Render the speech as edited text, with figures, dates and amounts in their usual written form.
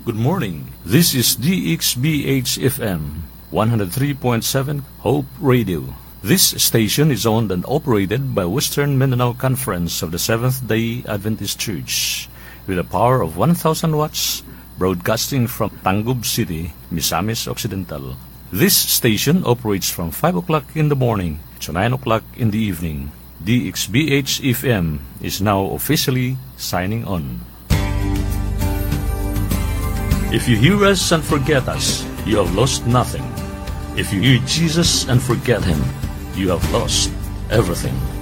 Good morning. This is DXBH-FM 103.7 Hope Radio. This station is owned and operated by Western Mindanao Conference of the Seventh-day Adventist Church with a power of 1,000 watts, broadcasting from Tangub City, Misamis Occidental. This station operates from 5 o'clock in the morning to 9 o'clock in the evening. DXBH-FM is now officially signing on. If you hear us and forget us, you have lost nothing. If you hear Jesus and forget Him, you have lost everything.